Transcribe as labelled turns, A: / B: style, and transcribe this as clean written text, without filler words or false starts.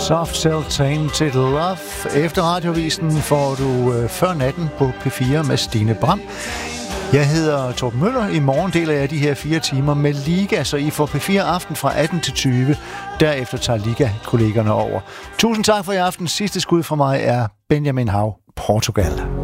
A: Soft Cell Tainted Love. Efter radiovisen får du Før natten på P4 med Stine Bram. Jeg hedder Torben Møller. I morgen deler jeg de her 4 timer med Liga, så I får P4 Aften fra 18 til 20. Derefter tager Liga-kollegerne over. Tusind tak for i aften. Sidste skud fra mig er Benjamin Hav, Portugal.